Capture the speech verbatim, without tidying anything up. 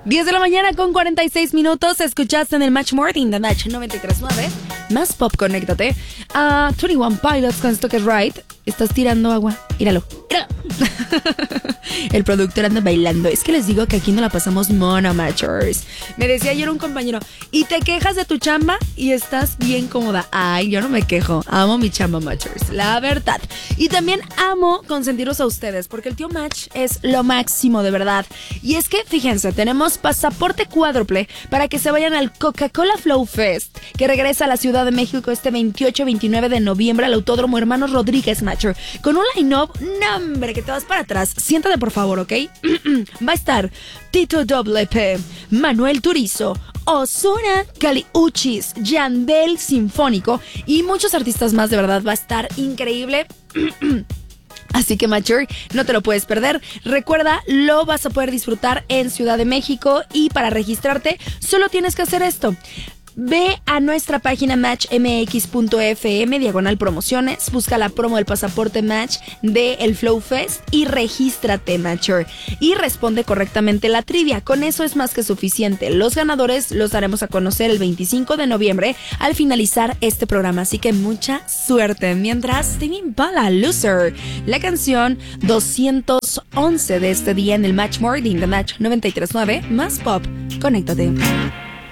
diez de la mañana con cuarenta y seis minutos. Escuchaste en el Match Morning de Match noventa y tres punto nueve. Más pop, conéctate. A veintiuno Pilots con Stuck It Right. Estás tirando agua. Míralo. Mira. El productor anda bailando. Es que les digo que aquí no la pasamos mono, Matchers. Me decía ayer un compañero, y te quejas de tu chamba y estás bien cómoda. Ay, yo no me quejo. Amo mi chamba, Matchers. La verdad. Y también amo consentiros a ustedes, porque el tío Match es lo máximo, de verdad. Y es que, fíjense, tenemos pasaporte cuádruple para que se vayan al Coca-Cola Flow Fest, que regresa a la Ciudad de México este veintiocho y veintinueve de noviembre al Autódromo Hermanos Rodríguez, Matcher, con un line-up, nombre, que te vas para atrás. Siéntate, por favor, ¿ok? Va a estar Tito W P, Manuel Turizo, Ozuna, Kali Uchis, Yandel Sinfónico y muchos artistas más. De verdad, va a estar increíble. Así que, Matcher, no te lo puedes perder. Recuerda, lo vas a poder disfrutar en Ciudad de México, y para registrarte solo tienes que hacer esto. Ve a nuestra página match m x punto f m, diagonal promociones, busca la promo del pasaporte Match de el Flow Fest y regístrate, Matcher. Y responde correctamente la trivia. Con eso es más que suficiente. Los ganadores los daremos a conocer el veinticinco de noviembre al finalizar este programa. Así que mucha suerte. Mientras, Tame Impala, Loser, la canción doscientos once de este día en el Match Morning de Match noventa y tres punto nueve. Más pop. Conéctate.